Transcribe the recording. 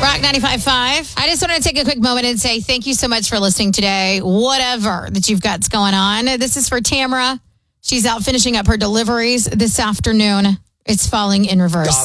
Rock 95.5. I just wanted to take a quick moment and say thank you so much for listening today. Whatever that you've got going on. This is for Tamara. She's out finishing up her deliveries this afternoon. It's falling in reverse.